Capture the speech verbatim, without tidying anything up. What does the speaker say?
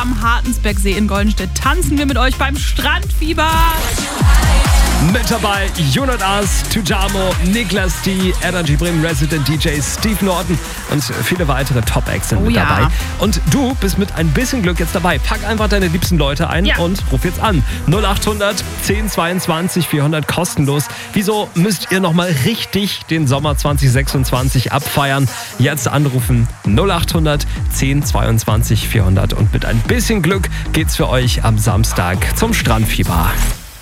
am Hartensbergsee in Goldenstedt tanzen wir mit euch beim Strandfieber. Mit dabei Jonas As, Tujamo, Niklas D, Energy Bremen Resident D J Steve Norton und viele weitere Top-Acts sind Oh mit ja. dabei. Und du bist mit ein bisschen Glück jetzt dabei. Pack einfach deine liebsten Leute ein Ja. und ruf jetzt an. null acht hundert zehn zweiundzwanzig vierhundert kostenlos. Wieso müsst ihr nochmal richtig den Sommer zwanzig sechsundzwanzig abfeiern? Jetzt anrufen null acht hundert zehn zweiundzwanzig vierhundert und mit ein bisschen Glück geht's für euch am Samstag zum Strandfieber.